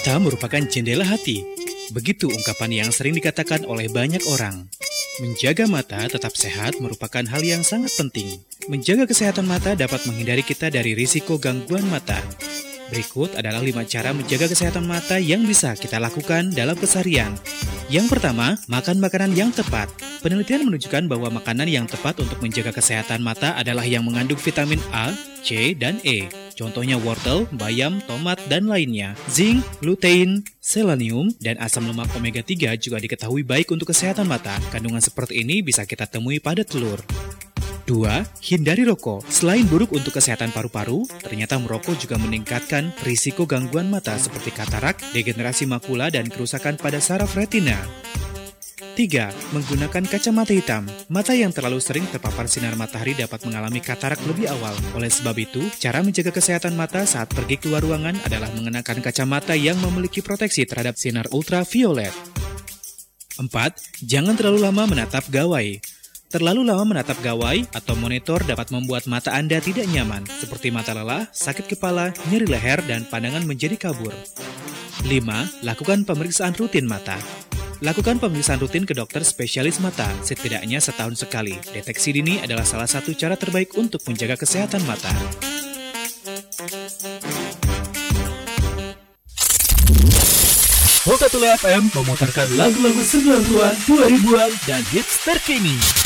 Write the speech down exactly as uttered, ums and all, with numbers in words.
Mata merupakan jendela hati. Begitu ungkapan yang sering dikatakan oleh banyak orang. Menjaga mata tetap sehat merupakan hal yang sangat penting. Menjaga kesehatan mata dapat menghindari kita dari risiko gangguan mata. Berikut adalah lima cara menjaga kesehatan mata yang bisa kita lakukan dalam keseharian. Yang pertama, makan makanan yang tepat. Penelitian menunjukkan bahwa makanan yang tepat untuk menjaga kesehatan mata adalah yang mengandung vitamin A, C, dan E. Contohnya wortel, bayam, tomat, dan lainnya. Zinc, lutein, selenium, dan asam lemak omega tiga juga diketahui baik untuk kesehatan mata. Kandungan seperti ini bisa kita temui pada telur. Dua. Hindari rokok. Selain buruk untuk kesehatan paru-paru, ternyata merokok juga meningkatkan risiko gangguan mata seperti katarak, degenerasi makula, dan kerusakan pada saraf retina. Tiga. Menggunakan kacamata hitam. Mata yang terlalu sering terpapar sinar matahari dapat mengalami katarak lebih awal. Oleh sebab itu, cara menjaga kesehatan mata saat pergi keluar ruangan adalah mengenakan kacamata yang memiliki proteksi terhadap sinar ultraviolet. Empat. Jangan terlalu lama menatap gawai. Terlalu lama menatap gawai atau monitor dapat membuat mata Anda tidak nyaman, seperti mata lelah, sakit kepala, nyeri leher, dan pandangan menjadi kabur. Lima. Lakukan pemeriksaan rutin mata. Lakukan pemeriksaan rutin ke dokter spesialis mata, setidaknya setahun sekali. Deteksi dini adalah salah satu cara terbaik untuk menjaga kesehatan mata. Hoka Tula F M memutarkan lagu-lagu sembilan puluhan, dua ribuan, dan hits terkini.